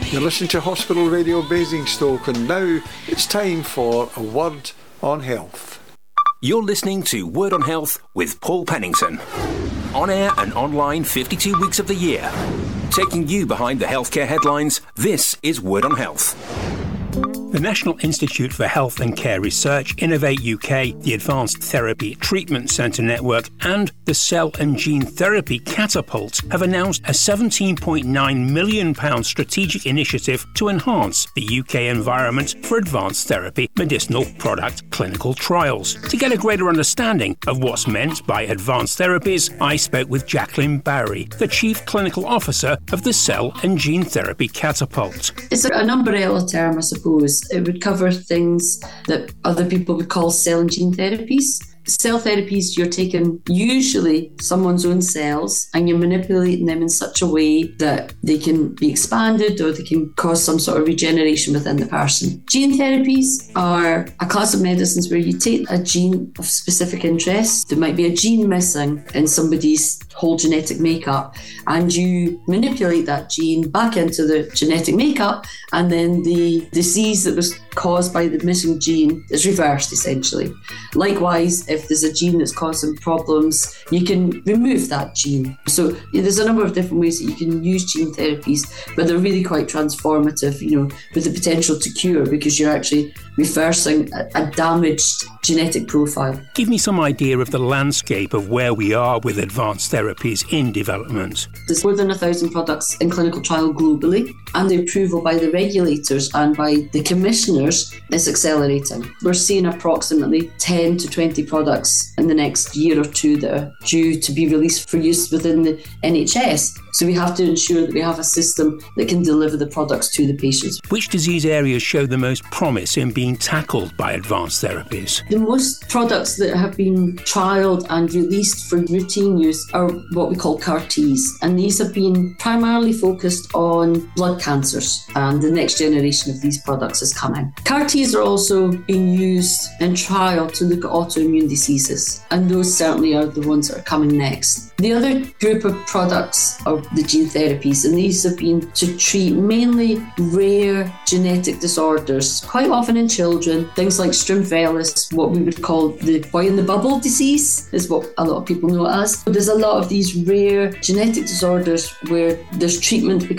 You're listening to Hospital Radio Basingstoke, and now it's time for a word on health. You're listening to Word on Health with Paul Pennington. On air and online 52 weeks of the year. Taking you behind the healthcare headlines, this is Word on Health. The National Institute for Health and Care Research, Innovate UK, the Advanced Therapy Treatment Centre Network and the Cell and Gene Therapy Catapult have announced a £17.9 million strategic initiative to enhance the UK environment for advanced therapy medicinal product clinical trials. To get a greater understanding of what's meant by advanced therapies, I spoke with Jacqueline Barry, the Chief Clinical Officer of the Cell and Gene Therapy Catapult. It's an umbrella term, I suppose. It would cover things that other people would call cell and gene therapies. Cell therapies, you're taking usually someone's own cells and you're manipulating them in such a way that they can be expanded or they can cause some sort of regeneration within the person. Gene therapies are a class of medicines where you take a gene of specific interest. There might be a gene missing in somebody's whole genetic makeup, and you manipulate that gene back into the genetic makeup, and then the disease that was caused by the missing gene is reversed, essentially. Likewise, if there's a gene that's causing problems, you can remove that gene. So there's a number of different ways that you can use gene therapies, but they're really quite transformative, with the potential to cure, because you're actually reversing a damaged genetic profile. Give me some idea of the landscape of where we are with advanced therapies in development. There's more than 1,000 products in clinical trial globally, and the approval by the regulators and by the commissioners is accelerating. We're seeing approximately 10 to 20 products in the next year or two that are due to be released for use within the NHS. So we have to ensure that we have a system that can deliver the products to the patients. Which disease areas show the most promise in being tackled by advanced therapies? The most products that have been trialled and released for routine use are what we call CAR-Ts, and these have been primarily focused on blood cancers, and the next generation of these products is coming. CAR-Ts are also being used in trial to look at autoimmune diseases, and those certainly are the ones that are coming next. The other group of products are the gene therapies, and these have been to treat mainly rare genetic disorders, quite often in children, things like Strimfellis, what we would call the boy in the bubble disease, is what a lot of people know it as. But there's a lot of these rare genetic disorders where there's treatment